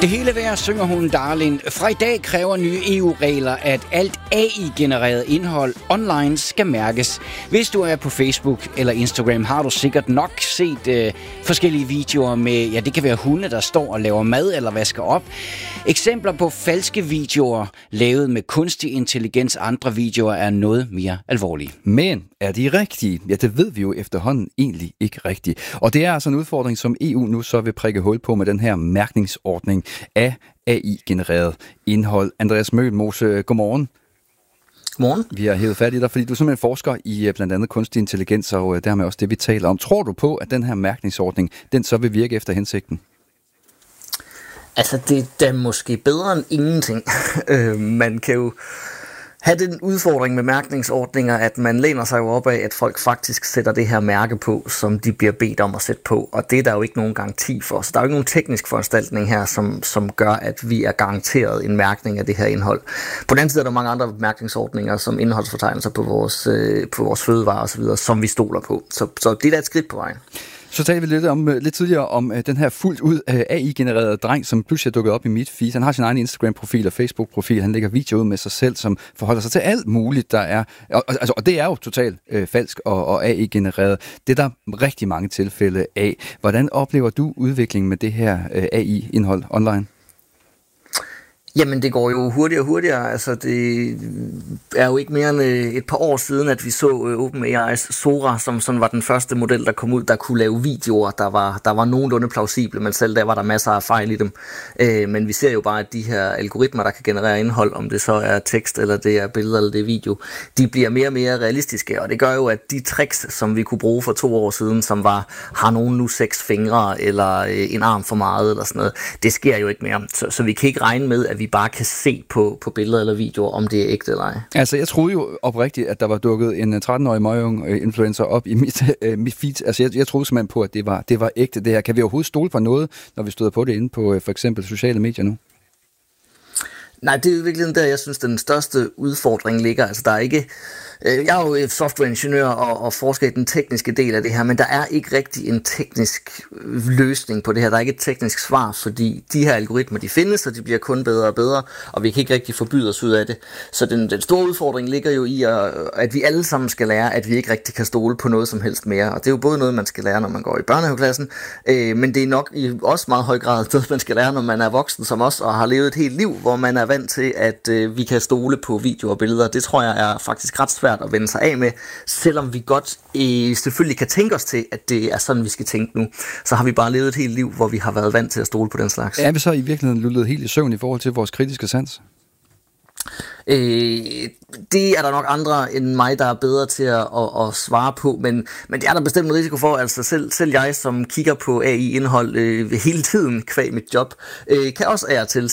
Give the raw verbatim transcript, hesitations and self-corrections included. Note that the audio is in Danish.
Det hele værd, synger hun Darling. Fra i dag kræver nye E U-regler, at alt A I-genereret indhold online skal mærkes. Hvis du er på Facebook eller Instagram, har du sikkert nok set øh, forskellige videoer med, ja, det kan være hunde, der står og laver mad eller vasker op. Eksempler på falske videoer lavet med kunstig intelligens, andre videoer er noget mere alvorlige. Men er de rigtige? Ja, det ved vi jo efterhånden egentlig ikke rigtigt. Og det er altså en udfordring, som E U nu så vil prikke hul på med den her mærkningsordning af A I-genereret indhold. Andreas Møhlmose, godmorgen. Godmorgen. Vi har hævet fat i dig, fordi du er simpelthen forsker i blandt andet kunstig intelligens, og dermed også det, vi taler om. Tror du på, at den her mærkningsordning, den så vil virke efter hensigten? Altså, det er da måske bedre end ingenting. øh, man kan jo have den udfordring med mærkningsordninger, at man læner sig jo op af, at folk faktisk sætter det her mærke på, som de bliver bedt om at sætte på. Og det er der jo ikke nogen garanti for. Så der er jo ikke nogen teknisk foranstaltning her, som, som gør, at vi er garanteret en mærkning af det her indhold. På den anden side er der mange andre mærkningsordninger, som indholdsfortegnelser på vores, øh, på vores fødevarer osv., som vi stoler på. Så, så det er da et skridt på vejen. Så talte vi lidt, om, lidt tidligere om uh, den her fuldt ud uh, A I-genererede dreng, som pludselig er dukket op i mit feed. Han har sin egen Instagram-profil og Facebook-profil. Han lægger video ud med sig selv, som forholder sig til alt muligt, der er. Og, altså, og det er jo totalt uh, falsk og, og A I-genereret. Det er der rigtig mange tilfælde af. Hvordan oplever du udviklingen med det her uh, A I-indhold online? Jamen, det går jo hurtigere og hurtigere. Altså, det er jo ikke mere end et par år siden, at vi så OpenAI's Sora, som sådan var den første model, der kom ud, der kunne lave videoer, der var, der var nogenlunde plausible, men selv der var der masser af fejl i dem. Øh, men vi ser jo bare, at de her algoritmer, der kan generere indhold, om det så er tekst, eller det er billeder, eller det er video, de bliver mere og mere realistiske, og det gør jo, at de tricks, som vi kunne bruge for to år siden, som var, har nogen nu seks fingre, eller en arm for meget, eller sådan noget, det sker jo ikke mere. Så, så vi kan ikke regne med, at vi bare kan se på, på billeder eller videoer, om det er ægte eller ej. Altså, jeg troede jo oprigtigt, at der var dukket en tretten-årig møgung influencer op i mit, øh, mit feed. Altså, jeg, jeg troede simpelthen på, at det var, det var ægte det her. Kan vi overhovedet stole på noget, når vi støder på det inde på øh, for eksempel sociale medier nu? Nej, det er jo virkelig der, jeg synes, den største udfordring ligger. Altså, der er ikke... Jeg er jo softwareingeniør og, og forsker i den tekniske del af det her, men der er ikke rigtig en teknisk løsning på det her. Der er ikke et teknisk svar, fordi de her algoritmer, de findes, og de bliver kun bedre og bedre, og vi kan ikke rigtig forbyde os ud af det. Så den, den store udfordring ligger jo i, at, at vi alle sammen skal lære, at vi ikke rigtig kan stole på noget som helst mere. Og det er jo både noget, man skal lære, når man går i børnehaveklassen, øh, men det er nok i også meget høj grad noget, man skal lære, når man er voksen som os, og har levet et helt liv, hvor man er vant til, at øh, vi kan stole på videoer og billeder. Det tror jeg er faktisk ret svært at vende sig af med, selvom vi godt øh, selvfølgelig kan tænke os til, at det er sådan, vi skal tænke nu. Så har vi bare levet et helt liv, hvor vi har været vant til at stole på den slags. Er vi så i virkeligheden lullet helt i søvn i forhold til vores kritiske sans? Øh, det er der nok andre end mig, der er bedre til at, at, at svare på, men, men det er der bestemt en risiko for. Altså selv, selv jeg, som kigger på A I-indhold øh, hele tiden kvæg mit job, øh, kan også af og til